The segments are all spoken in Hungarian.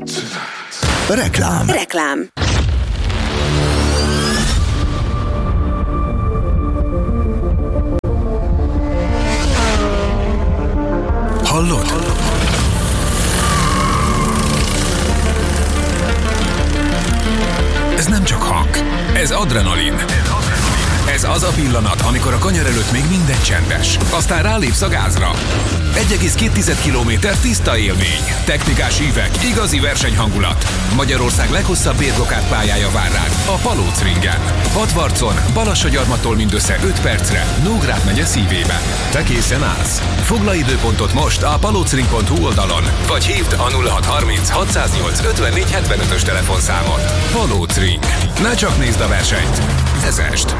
Reklám. Hallod? Ez nem csak hang, ez adrenalin. Ez az a pillanat, amikor a kanyar előtt még minden csendes. Aztán rálépsz a gázra. 1,2 kilométer tiszta élmény. Technikás ívek, igazi versenyhangulat. Magyarország leghosszabb bérblokkád pályája vár rád, a Palóc-ringen. Hatvarcon, Balassagyarmattól mindössze 5 percre, Nógrád megye szívében. Te készen állsz? Foglalj időpontot most a palocring.hu oldalon, vagy hívd a 0630 608 54 75-ös telefonszámot. Palóc-ring. Ne csak nézd a versenyt, vezesd!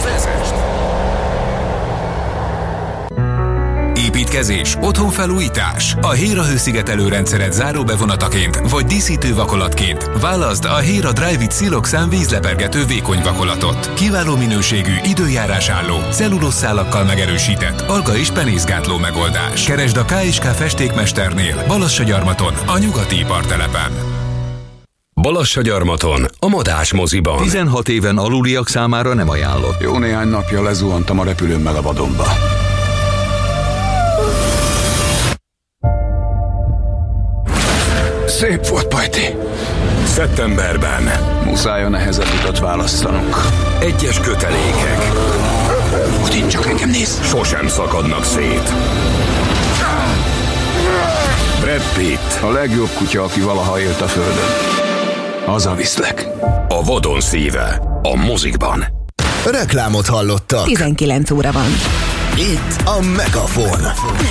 Építkezés, otthonfelújítás. A Héra hőszigetelő rendszered záróbevonataként vagy díszítő vakolatként válaszd a Héra Dryvit Siloxan vízlepergető vékony vakolatot. Kiváló minőségű, időjárásálló, cellulószálakkal megerősített, alga és penészgátló megoldás. Keresd a K&K festékmesternél, Balassagyarmaton, a nyugati ipartelepen. Balassagyarmaton, a Madás moziban. 16 éven aluliak számára nem ajánlott. Jó néhány napja lezuhantam a repülőmmel a vadonba. Szép volt, Pajti. Szeptemberben. Muszáj a nehezebb utat választanunk. Egyes kötelékek. Putin, csak engem néz. Sosem szakadnak szét. Brad Pitt. A legjobb kutya, aki valaha élt a földön. Hazaviszlek. A vadon szíve. A mozikban. Reklámot hallottak. 19 óra van. Itt a Megafon.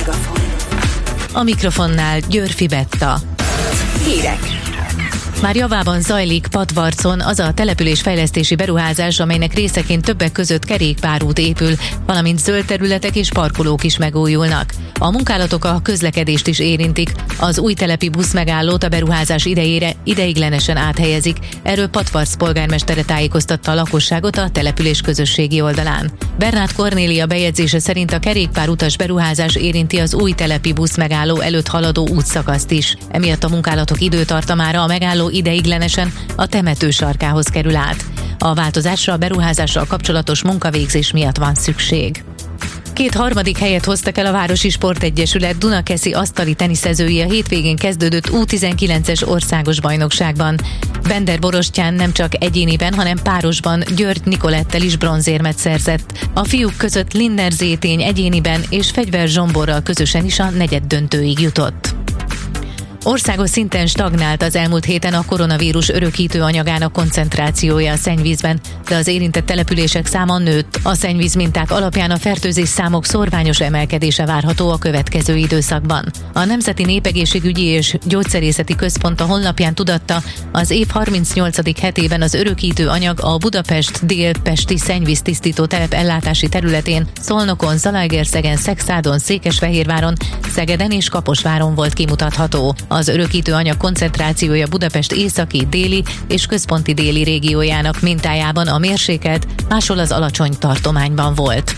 A mikrofonnál Györfi Betta. Hírek. Már javában zajlik Patvarcon az a településfejlesztési beruházás, amelynek részeként többek között kerékpárút épül, valamint zöld területek és parkolók is megújulnak. A munkálatok a közlekedést is érintik. Az új telepi buszmegállót a beruházás idejére ideiglenesen áthelyezik. Erről Patvarc polgármestere tájékoztatta a lakosságot a település közösségi oldalán. Bernát Kornélia bejegyzése szerint a kerékpárutas beruházás érinti az új telepi buszmegálló előtt haladó útszakaszt is. Emiatt a munkálatok időtartamára a megálló ideiglenesen a temető sarkához kerül át. A változásra a beruházással kapcsolatos munkavégzés miatt van szükség. 2 harmadik helyet hoztak el a Városi Sportegyesület Dunakeszi asztali teniszezői a hétvégén kezdődött U19-es országos bajnokságban. Bender Borostyán nem csak egyéniben, hanem párosban György Nikolettel is bronzérmet szerzett. A fiúk között Lindner Zétény egyéniben és Fegyver Zsomborral közösen is a negyeddöntőig jutott. Országos szinten stagnált az elmúlt héten a koronavírus örökítő anyagának koncentrációja a szennyvízben, de az érintett települések száma nőtt. A szennyvíz minták alapján a fertőzés számok szorványos emelkedése várható a következő időszakban. A Nemzeti Népegészségügyi és Gyógyszerészeti Központ a honlapján tudatta, az év 38. hetében az örökítő anyag a Budapest délpesti szennyvíztisztító telep ellátási területén Szolnokon, Zalaegerszegen, Szekszádon, Székesfehérváron, Szegeden és Kaposváron volt kimutatható. Az örökítő anyag koncentrációja Budapest északi, déli és központi déli régiójának mintájában a mérsékelt, máshol az alacsony tartományban volt.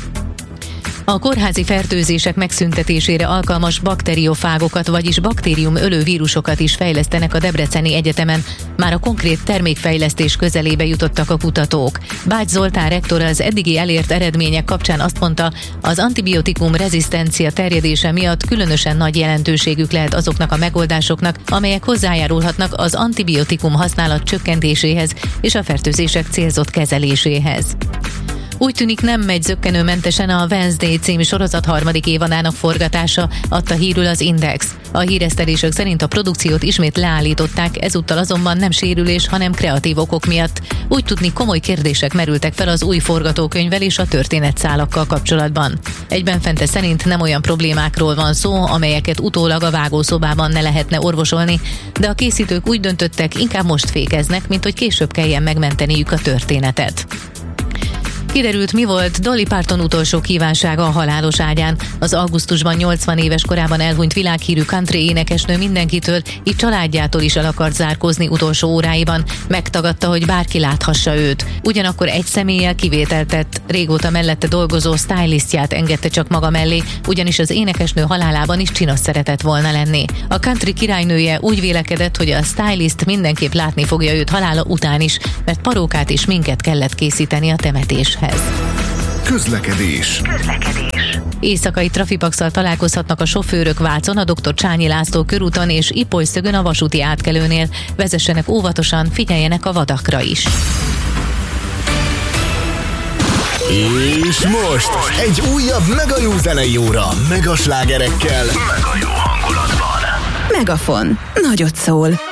A kórházi fertőzések megszüntetésére alkalmas bakteriofágokat, vagyis baktériumölő vírusokat is fejlesztenek a Debreceni Egyetemen. Már a konkrét termékfejlesztés közelébe jutottak a kutatók. Bács Zoltán rektor az eddigi elért eredmények kapcsán azt mondta, az antibiotikum rezisztencia terjedése miatt különösen nagy jelentőségük lehet azoknak a megoldásoknak, amelyek hozzájárulhatnak az antibiotikum használat csökkentéséhez és a fertőzések célzott kezeléséhez. Úgy tűnik, nem megy zökkenőmentesen a Wednesday című sorozat 3. évadának forgatása, adta hírül az Index. A híresztelések szerint a produkciót ismét leállították, ezúttal azonban nem sérülés, hanem kreatív okok miatt. Úgy tudni, komoly kérdések merültek fel az új forgatókönyvvel és a történetszálakkal kapcsolatban. Egyben Fente szerint nem olyan problémákról van szó, amelyeket utólag a vágószobában ne lehetne orvosolni, de a készítők úgy döntöttek, inkább most fékeznek, mint hogy később kelljen megmenteniük a történetet. Kiderült, mi volt Dolly Parton utolsó kívánsága a halálos ágyán. Az augusztusban 80 éves korában elhunyt világhírű country énekesnő mindenkitől, így családjától is el akart zárkózni utolsó óráiban. Megtagadta, hogy bárki láthassa őt. Ugyanakkor egy személlyel kivételt tett. Régóta mellette dolgozó stylistját engedte csak maga mellé, ugyanis az énekesnő halálában is csinos szeretett volna lenni. A country királynője úgy vélekedett, hogy a stylist mindenképp látni fogja őt halála után is, mert parókát és minket kellett készíteni a temetéshez. Közlekedés. Éjszakai trafipaxal találkozhatnak a sofőrök Vácon, a Dr. Csányi László körúton és Ipolyszögön a vasúti átkelőnél. Vezessenek óvatosan, figyeljenek a vadakra is. És most egy újabb mega jó zenei óra, mega slágerekkel, Megafon. Nagyot szól.